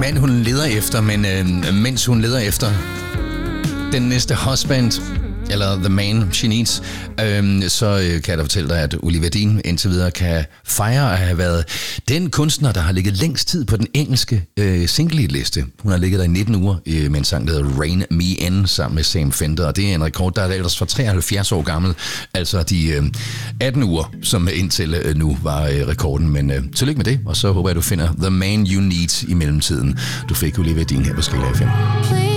mand, hun leder efter, men mens hun leder efter den næste husband, eller the man she needs, så kan jeg da fortælle dig, at Olivia Dean indtil videre kan fejre at have været den kunstner, der har ligget længst tid på den engelske single-liste. Hun har ligget der i 19 uger med en sang, der hedder Rain Me In, sammen med Sam Fender, og det er en rekord, der er ellers for 73 år gammel, altså de 18 uger, som indtil nu var rekorden. Men tillykke med det, og så håber jeg, du finder the man you need i mellemtiden. Du fik Olivia Dean her på Skala FM.